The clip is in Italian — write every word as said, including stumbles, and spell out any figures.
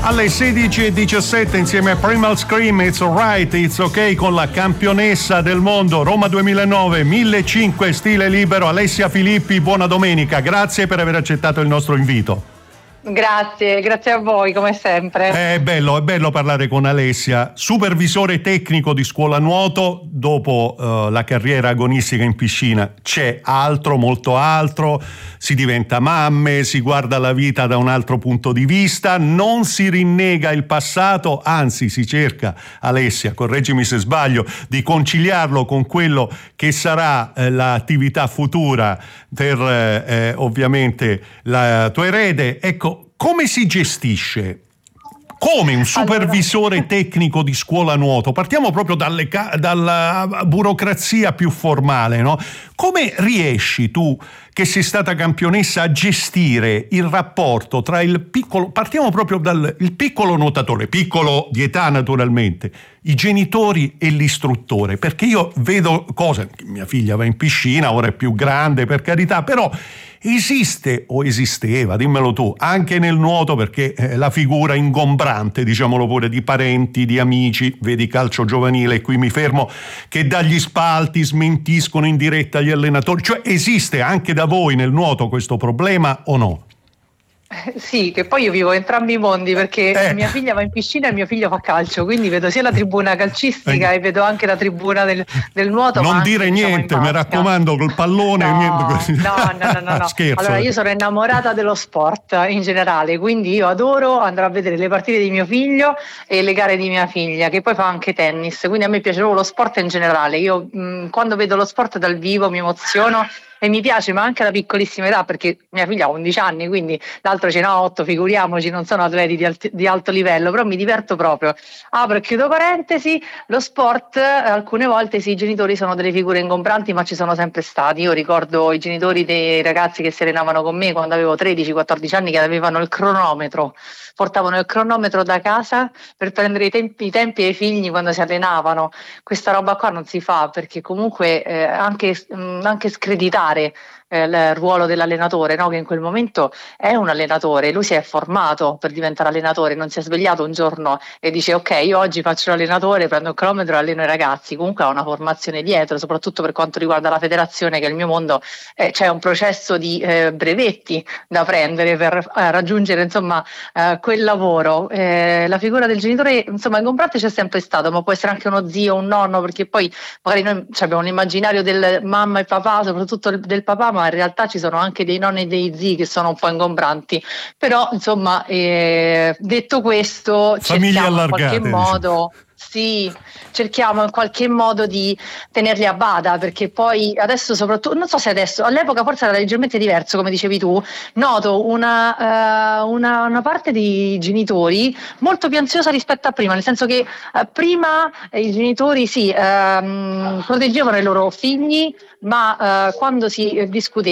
Alle sedici e diciassette insieme a Primal Scream, It's Alright, It's Ok, con la campionessa del mondo Roma duemilanove, millecinquecento stile libero, Alessia Filippi. Buona domenica, grazie per aver accettato il nostro invito. Grazie, grazie a voi come sempre. È bello, è bello parlare con Alessia, supervisore tecnico di scuola nuoto. Dopo uh, la carriera agonistica in piscina c'è altro, molto altro, si diventa mamme, si guarda la vita da un altro punto di vista, non si rinnega il passato, anzi si cerca, Alessia, correggimi se sbaglio, di conciliarlo con quello che sarà eh, l'attività futura per eh, ovviamente la tua erede. Ecco, come si gestisce? Come un supervisore allora. tecnico di scuola nuoto? Partiamo proprio dalle, dalla burocrazia più formale, no? Come riesci tu, che sei stata campionessa, a gestire il rapporto tra il piccolo, partiamo proprio dal il piccolo nuotatore, piccolo di età naturalmente, i genitori e l'istruttore? Perché io vedo cose, mia figlia va in piscina, ora è più grande per carità, però esiste o esisteva, dimmelo tu, anche nel nuoto, perché eh, la figura ingombrante, diciamolo pure, di parenti, di amici, vedi calcio giovanile, qui mi fermo, che dagli spalti smentiscono in diretta gli allenatori, cioè esiste anche da voi nel nuoto questo problema o no? Sì, che poi io vivo entrambi i mondi, perché eh. mia figlia va in piscina e mio figlio fa calcio, quindi vedo sia la tribuna calcistica eh. e vedo anche la tribuna del, del nuoto. Non ma dire anche, niente, diciamo, mi raccomando, col pallone. No, niente. no, no, no, no, no. Scherzo. Allora, io sono innamorata dello sport in generale, quindi io adoro andare a vedere le partite di mio figlio e le gare di mia figlia, che poi fa anche tennis, quindi a me piace proprio lo sport in generale. Io mh, quando vedo lo sport dal vivo mi emoziono e mi piace, ma anche alla piccolissima età, perché mia figlia ha undici anni, quindi l'altro ce n'ha otto, figuriamoci, non sono atleti di, alt- di alto livello, però mi diverto proprio. Apro e chiudo parentesi, lo sport, alcune volte sì, i genitori sono delle figure ingombranti, ma ci sono sempre stati. Io ricordo i genitori dei ragazzi che si allenavano con me quando avevo tredici quattordici anni, che avevano il cronometro, portavano il cronometro da casa per prendere i tempi, i tempi ai figli quando si allenavano. Questa roba qua non si fa, perché comunque eh, anche, mh, anche screditare Eh, il ruolo dell'allenatore, no? Che in quel momento è un allenatore, lui si è formato per diventare allenatore, non si è svegliato un giorno e dice ok, io oggi faccio l'allenatore, prendo il cronometro e alleno i ragazzi. Comunque ha una formazione dietro, soprattutto per quanto riguarda la federazione, che è il mio mondo, eh, c'è un processo di eh, brevetti da prendere per eh, raggiungere insomma eh, quel lavoro. Eh, la figura del genitore insomma ingombrante c'è sempre stato, ma può essere anche uno zio, un nonno, perché poi magari noi abbiamo un immaginario del mamma e papà, soprattutto del papà, ma in realtà ci sono anche dei nonni e dei zii che sono un po' ingombranti. Però insomma eh, detto questo, famiglie cerchiamo allargate, in qualche modo sì, cerchiamo in qualche modo di tenerli a bada, perché poi adesso soprattutto, non so se adesso, all'epoca forse era leggermente diverso, come dicevi tu, noto una, uh, una, una parte di genitori molto più ansiosa rispetto a prima, nel senso che uh, prima eh, i genitori sì, um, proteggevano i loro figli, ma uh, quando si discuteva